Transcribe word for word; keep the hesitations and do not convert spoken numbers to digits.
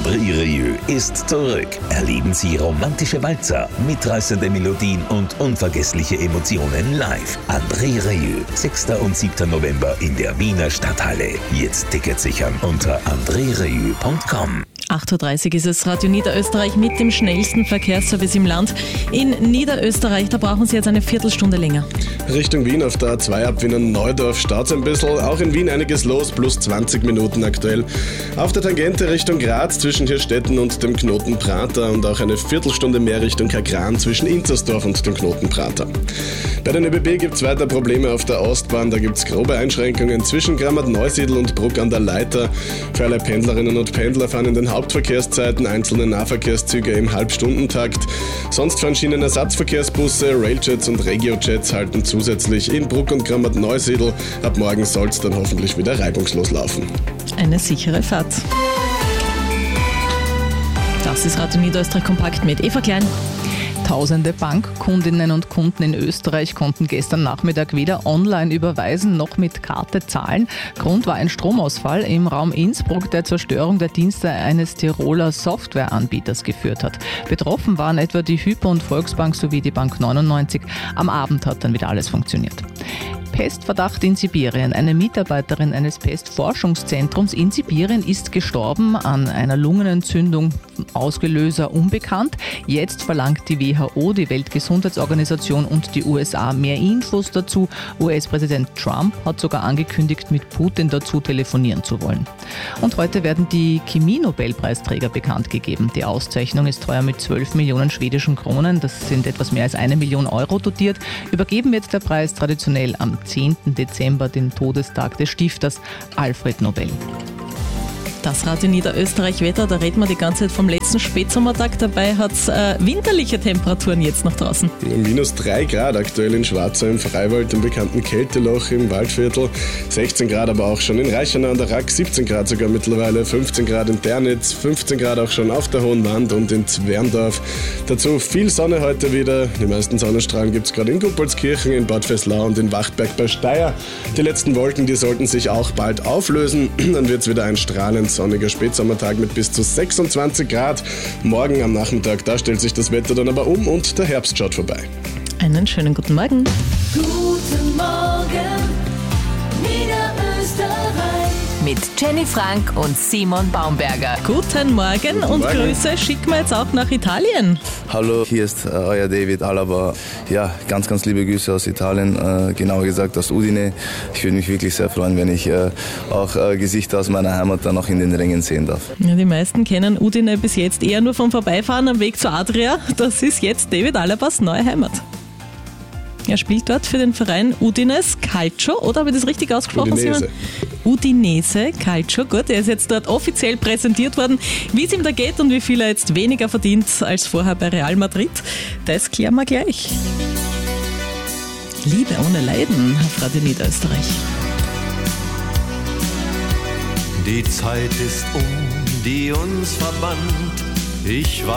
André Rieu ist zurück. Erleben Sie romantische Walzer, mitreißende Melodien und unvergessliche Emotionen live. André Rieu, sechster und siebter November in der Wiener Stadthalle. Jetzt Tickets sichern unter andre rieu punkt com. acht Uhr dreißig ist es, Radio Niederösterreich mit dem schnellsten Verkehrsservice im Land. In Niederösterreich, da brauchen Sie jetzt eine Viertelstunde länger. Richtung Wien auf der A zwei ab Wiener Neudorf staut's ein bisschen. Auch in Wien einiges los, plus zwanzig Minuten aktuell. Auf der Tangente Richtung Graz zwischen Hirstetten und dem Knoten Prater und auch eine Viertelstunde mehr Richtung Kagran zwischen Inzersdorf und dem Knoten Prater. Bei den ÖBB gibt's weiter Probleme auf der Ostbahn. Da gibt's grobe Einschränkungen zwischen Grammat-Neusiedl und Bruck an der Leiter. Für alle Pendlerinnen und Pendler fahren in den Hauptverkehrszeiten einzelne Nahverkehrszüge im Halbstundentakt. Sonst fahren Schienenersatzverkehrsbusse, Railjets und Regiojets halten zusätzlich in Bruck und Grammat-Neusiedl. Ab morgen soll's dann hoffentlich wieder reibungslos laufen. Eine sichere Fahrt. Das ist Radio Niederösterreich kompakt mit Eva Klein. Tausende Bankkundinnen und Kunden in Österreich konnten gestern Nachmittag weder online überweisen noch mit Karte zahlen. Grund war ein Stromausfall im Raum Innsbruck, der zur Störung der Dienste eines Tiroler Softwareanbieters geführt hat. Betroffen waren etwa die Hypo und Volksbank sowie die Bank neunundneunzig. Am Abend hat dann wieder alles funktioniert. Pestverdacht in Sibirien. Eine Mitarbeiterin eines Pestforschungszentrums in Sibirien ist gestorben an einer Lungenentzündung, Auslöser unbekannt. Jetzt verlangt die W H O, die Weltgesundheitsorganisation und die U S A mehr Infos dazu. U S-Präsident Trump hat sogar angekündigt, mit Putin dazu telefonieren zu wollen. Und heute werden die Chemie-Nobelpreisträger bekannt gegeben. Die Auszeichnung ist teuer mit zwölf Millionen schwedischen Kronen. Das sind etwas mehr als eine Million Euro dotiert. Übergeben wird der Preis traditionell am zehnten Dezember, den Todestag des Stifters Alfred Nobel. Das Radio Niederösterreich Wetter, da reden wir die ganze Zeit vom letzten Spätsommertag. Dabei hat es äh, winterliche Temperaturen jetzt noch draußen. Minus drei Grad aktuell in Schwarzau im Freiwald, im bekannten Kälteloch im Waldviertel. sechzehn Grad aber auch schon in Reichenau an der Rack, siebzehn Grad sogar mittlerweile, fünfzehn Grad in Ternitz, fünfzehn Grad auch schon auf der Hohen Wand und in Zwerndorf. Dazu viel Sonne heute wieder. Die meisten Sonnenstrahlen gibt es gerade in Guppolskirchen, in Bad Vöslau und in Wachtberg bei Steyr. Die letzten Wolken, die sollten sich auch bald auflösen. Dann wird es wieder ein strahlend sonniger Spätsommertag mit bis zu sechsundzwanzig Grad. Morgen am Nachmittag, da stellt sich das Wetter dann aber um und der Herbst schaut vorbei. Einen schönen guten Morgen. Guten Morgen, Niederösterreich. Mit Jenny Frank und Simon Baumberger. Guten Morgen Guten und Morgen. Grüße schicken wir jetzt auch nach Italien. Hallo, hier ist äh, euer David Alaba. Ja, ganz, ganz liebe Grüße aus Italien, äh, genauer gesagt aus Udine. Ich würde mich wirklich sehr freuen, wenn ich äh, auch äh, Gesichter aus meiner Heimat dann auch in den Rängen sehen darf. Ja, die meisten kennen Udine bis jetzt eher nur vom Vorbeifahren am Weg zur Adria. Das ist jetzt David Alabas neue Heimat. Er spielt dort für den Verein Udines Calcio, oder habe ich das richtig ausgesprochen, Udinese. Simon? Udinese Calcio, gut, er ist jetzt dort offiziell präsentiert worden. Wie es ihm da geht und wie viel er jetzt weniger verdient als vorher bei Real Madrid, das klären wir gleich. Liebe ohne Leiden auf Radio Niederösterreich. Die Zeit ist um, die uns verband. Ich weiß